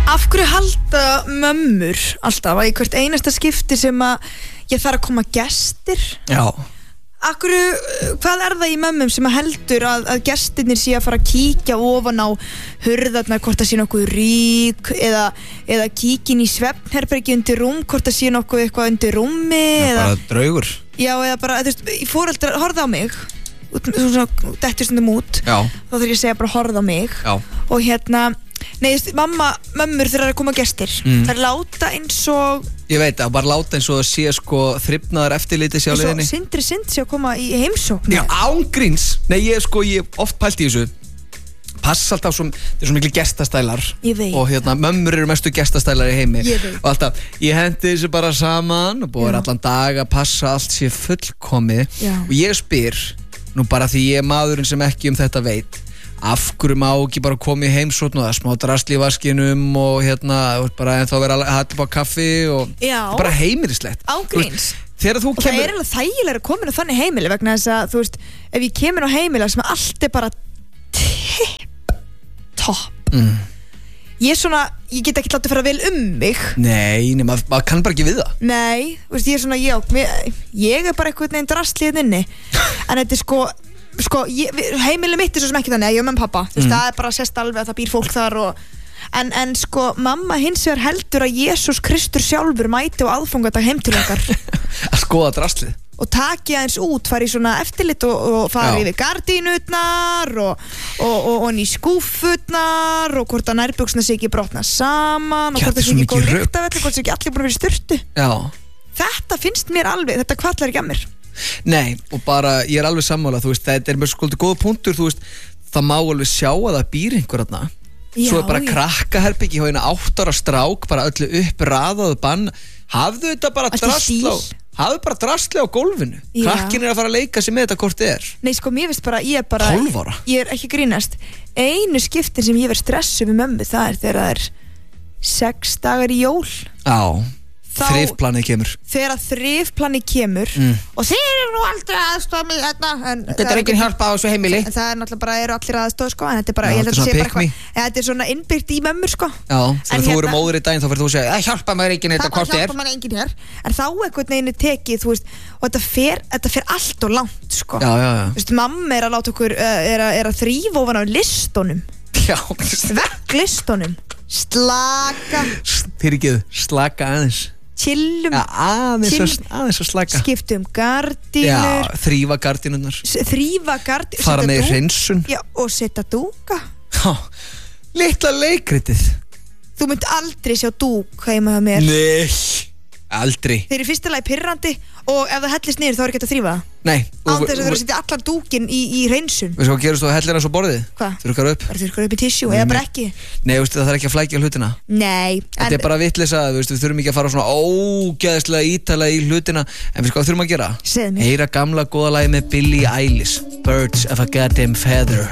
Af hverju halda mömmur alltaf að í hvert einasta skipti sem að ég þarf að koma gestir? Já. Hvað það í mömmum sem að heldur að gestirnir sé að fara að kíkja ofan á hurðarnar hvort það sé nokkuð rík eða kíkin í svefnherbergi undir rúm hvort það sé nokkuð eitthvað undir rúmi Bara draugur. Já, eða bara, þú veist, foreldrar horfðu á mig svona dettur stundum út. Já. Þá þarf ég að segja bara horfðu á mig. Já. Og mömmur þegar það koma gestir þær láta eins og Ég veit að bara láta eins og sé sko þrifnaðar eftirliti sér á leiðinni Sindri sé að koma í heimsókn. Já, ángríns. Nei, ég oft pælt í þessu Passa alltaf svo, þetta er svo miklu gestastælar Ég veit. Og mömmur eru mestu gestastælar í heimi Ég veit. Og alltaf, ég hendi þessu bara saman Og búið allan dag að passa allt sé fullkomið Og ég spyr Nú bara því ég maðurinn sem ekki þetta veit Af hverju má ekki bara koma í heimsókn og það smá drasl í vaskinum og bara ennþá vera að hætta upp á kaffi og bara heimilislegt. Ángríns. Þegar þú kemur... Og það er alveg þægilega að koma á þannig heimili vegna þess að, þú veist, ef ég kemur á heimili sem allt bara topp. Ég get ekki látið að fara vel mig. Nei, maður kann bara ekki við það. Nei, þú veist, ég bara einhvern veginn drasl í inni. En þetta er heimili mitt er svo sem ekki þannig að ég mamma og pappa, þú veist, það er bara sést alveg að það býr fólk þar en mamma hins vegar heldur að Jesús Kristur sjálfur mæti á aðfangadag heim til okkar að skoða draslið og taki aðeins út, fari í svona eftirlit og fari yfir gardínutnar og ný skúffutnar og hvort að nærbuxna sé ekki brotna saman og hvort það sé ekki góð lyktavelli, hvort það sé ekki allir búin að vera í sturtu. Já. Þetta finnst mér alveg, þetta kvallar ekki að mér. Nei, og bara, ég er alveg sammála, þú veist, þetta er mjög svolítið góða punktur, þú veist, það má alveg sjá að það býr einhver þarna. Svo er bara krakkaherbyggi hjá einu 8 ára strák, bara öllu uppraðað bann. Hafðu þetta bara drasli á gólfinu. Krakkin er að fara að leika sig með þetta hvort þið er. Nei, mér finnst bara, ég er bara 12 ára. Ég er ekki grínast. Einu skiptin sem ég verð stressuð við mömmu, það er þegar það er 6 dagar í jól. Já. Þrifplanið kemur. Þegar þrifplanið kemur og þeir eru nú aldrei aðstofa mig Þetta er enginn hjálpa á þessu heimili. Það er náttúrulega bara, eru allir aðstofa sko, en þetta er bara, ég held að þetta sé bara þetta er svona innbyggt í mömmur sko. Já, þegar þú eru móður í daginn þá fyrir þú að segja hjálpa maður enginn þetta hvort er. Hjálpa maður enginn hér. En þá einhvern veginn er tekið, þú veist, og þetta fer allt og langt sko. Já. Þú veist, mamma er að láta okkur er að þrífa ofan á listunum. Já. Vegglistunum. Slaka aðeins. Chillum aðeins að slaka skiptum gardínur þrífa gardínurnar fara með hreinsun og setja dúka litla leikritið þú munt aldrei sjá dúk heima hjá mér nei, aldrei þeir eru fyrsta lagi pirrandi og ef það hellist niður þá er ekki að þrífa nei án þess að þú eru að setja allan dúkin í hreinsun veistu hvað gerist þú að hellir hans á borðið? Hvað? Þurrkar upp í tissue eða bara ekki nei, veistu það þarf ekki að flækja hlutina nei þetta er bara vitleysa, við þurfum ekki að fara svona ógeðslega ítalega í hlutina en við hvað þurfum að gera? Segðu mér heyra gamla góða lagi með Billie Eilish Birds of a Goddamn Feather